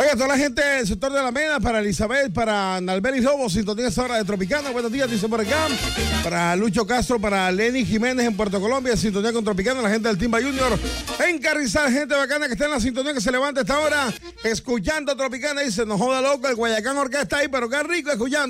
Oiga, toda la gente del sector de la Mena, para Elizabeth, para Nalberis Lobo, sintonía esta hora de Tropicana. Buenos días, dice por acá. Para Lucho Castro, para Lenny Jiménez en Puerto Colombia, sintonía con Tropicana. La gente del Timba Junior en Carrizal, gente bacana que está en la sintonía, que se levanta a esta hora escuchando Tropicana. Dice, no joda loco, el Guayacán Orquesta ahí, pero qué rico escuchando.